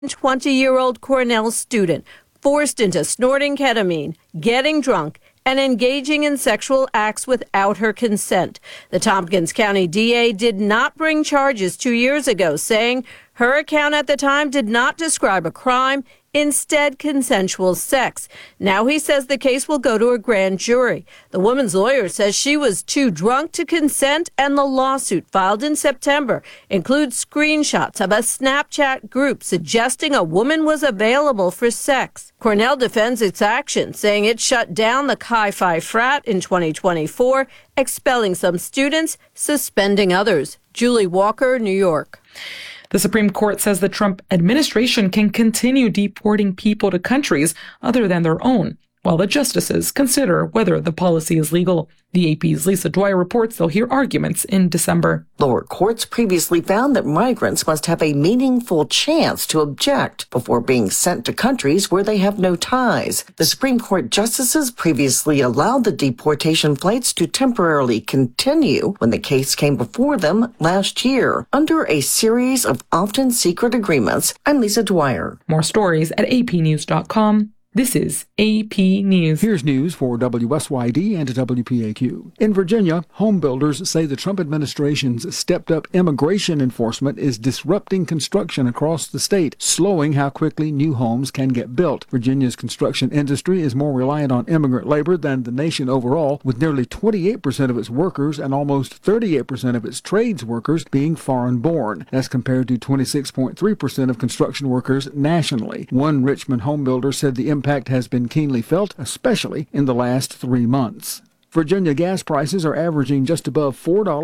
20-year-old Cornell student forced into snorting ketamine, getting drunk, and engaging in sexual acts without her consent. The Tompkins County DA did not bring charges 2 years ago, saying her account at the time did not describe a crime, instead consensual sex. Now he says the case will go to a grand jury. The woman's lawyer says she was too drunk to consent, and the lawsuit filed in September includes screenshots of a Snapchat group suggesting a woman was available for sex. Cornell defends its action, saying it shut down the Chi Phi frat in 2024, expelling some students, suspending others. Julie Walker, New York. The Supreme Court says the Trump administration can continue deporting people to countries other than their own, while the justices consider whether the policy is legal. The AP's Lisa Dwyer reports they'll hear arguments in December. Lower courts previously found that migrants must have a meaningful chance to object before being sent to countries where they have no ties. The Supreme Court justices previously allowed the deportation flights to temporarily continue when the case came before them last year under a series of often secret agreements. I'm Lisa Dwyer. More stories at apnews.com. This is AP News. Here's news for WSYD and WPAQ. In Virginia, home builders say the Trump administration's stepped-up immigration enforcement is disrupting construction across the state, slowing how quickly new homes can get built. Virginia's construction industry is more reliant on immigrant labor than the nation overall, with nearly 28% of its workers and almost 38% of its trades workers being foreign-born. That's compared to 26.3% of construction workers nationally. One Richmond home builder said the impact has been keenly felt, especially in the last 3 months. Virginia gas prices are averaging just above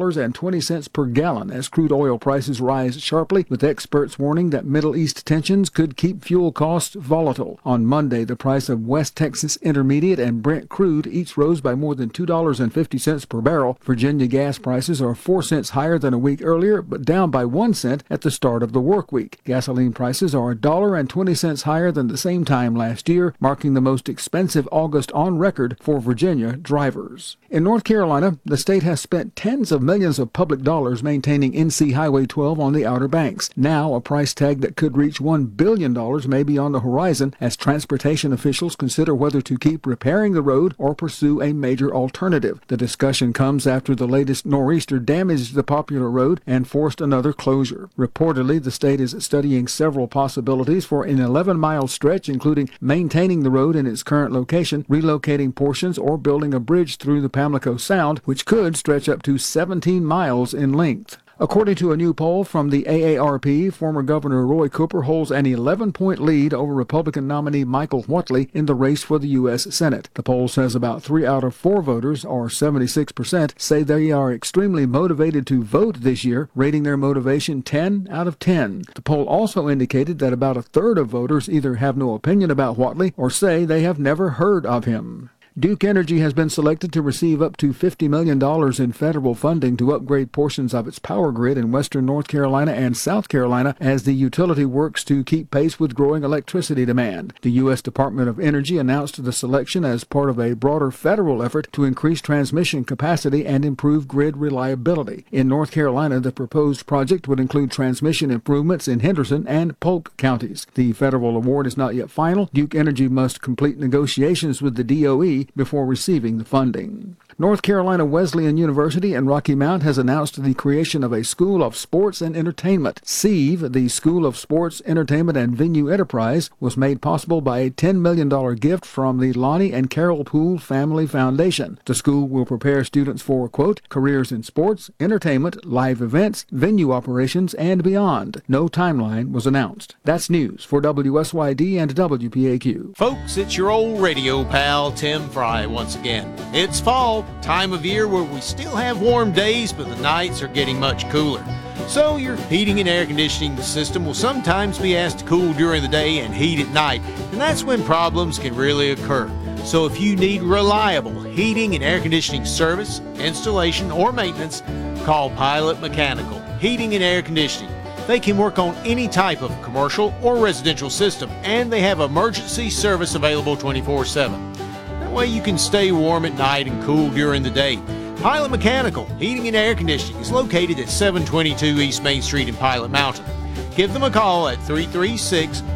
$4.20 per gallon as crude oil prices rise sharply, with experts warning that Middle East tensions could keep fuel costs volatile. On Monday, the price of West Texas Intermediate and Brent crude each rose by more than $2.50 per barrel. Virginia gas prices are 4 cents higher than a week earlier, but down by 1 cent at the start of the work week. Gasoline prices are $1.20 higher than the same time last year, marking the most expensive August on record for Virginia drivers. In North Carolina, the state has spent tens of millions of public dollars maintaining NC Highway 12 on the Outer Banks. Now, a price tag that could reach $1 billion may be on the horizon as transportation officials consider whether to keep repairing the road or pursue a major alternative. The discussion comes after the latest nor'easter damaged the popular road and forced another closure. Reportedly, the state is studying several possibilities for an 11-mile stretch, including maintaining the road in its current location, relocating portions, or building a bridge through the Pamlico Sound, which could stretch up to 17 miles in length. According to a new poll from the AARP, former Governor Roy Cooper holds an 11-point lead over Republican nominee Michael Whatley in the race for the U.S. Senate. The poll says about 3 out of 4 voters, or 76%, say they are extremely motivated to vote this year, rating their motivation 10 out of 10. The poll also indicated that about a third of voters either have no opinion about Whatley or say they have never heard of him. Duke Energy has been selected to receive up to $50 million in federal funding to upgrade portions of its power grid in western North Carolina and South Carolina as the utility works to keep pace with growing electricity demand. The U.S. Department of Energy announced the selection as part of a broader federal effort to increase transmission capacity and improve grid reliability. In North Carolina, the proposed project would include transmission improvements in Henderson and Polk counties. The federal award is not yet final. Duke Energy must complete negotiations with the DOE before receiving the funding. North Carolina Wesleyan University in Rocky Mount has announced the creation of a School of Sports and Entertainment. SEVE, the School of Sports, Entertainment, and Venue Enterprise, was made possible by a $10 million gift from the Lonnie and Carol Poole Family Foundation. The school will prepare students for, quote, careers in sports, entertainment, live events, venue operations, and beyond. No timeline was announced. That's news for WSYD and WPAQ. Folks, it's your old radio pal, Tim Fry, once again. It's fall, time of year where we still have warm days, but the nights are getting much cooler. So your heating and air conditioning system will sometimes be asked to cool during the day and heat at night, and that's when problems can really occur. So if you need reliable heating and air conditioning service, installation, or maintenance, call Pilot Mechanical Heating and Air Conditioning. They can work on any type of commercial or residential system, and they have emergency service available 24/7. That way you can stay warm at night and cool during the day. Pilot Mechanical Heating and Air Conditioning is located at 722 East Main Street in Pilot Mountain. Give them a call at 336